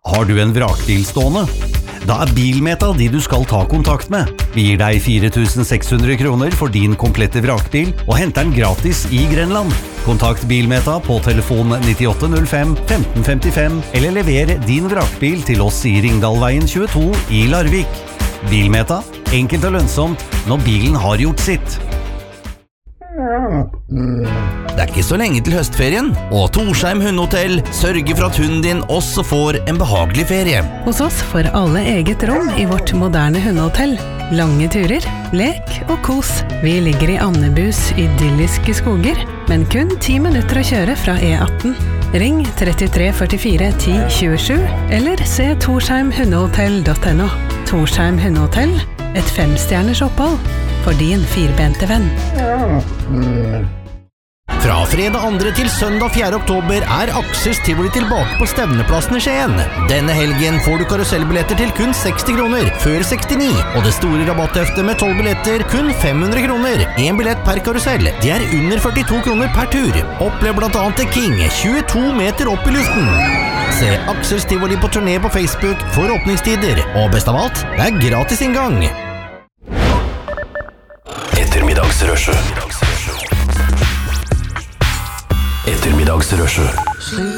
Har du en vrakbil stående? Da Bilmeta de du skal ta kontakt med. Vi gir deg 4.600 kroner for din komplette vrakbil og henter den gratis i Grenland. Kontakt Bilmeta på telefon 9805 1555 eller lever din vrakbil til oss i Ringdalveien 22 i Larvik. Bilmeta, enkelt og lønnsomt når bilen har gjort sitt. Det ikke så lenge til høstferien, og Torsheim Hundehotell sørger for at hunden din også får en behagelig ferie. Hos oss får alle eget rom i vårt moderne hundehotell. Lange turer, lek og kos. Vi ligger i Andebus idylliske skoger, men kun 10 minutter å kjøre fra E18. Ring 33 44 10 27 eller se torsheimhundehotell.no. Torsheim Hundehotell, et 5-stjerners opphold for din firbente venn. Fra fredag 2. til søndag 4. oktober Aksels Tivoli tilbake på Stevneplassen i Skien. Denne helgen får du karusellbilletter til kun 60 kroner, før 69, og det store rabattheftet med 12 billetter kun 500 kroner. En billett per karusell, det under 42 kroner per tur. Opplev blant annet The King, 22 meter opp i luften. Se Aksels Tivoli på turné på Facebook for åpningstider, og best av alt, det gratis inngang. Ettermiddagsrushet.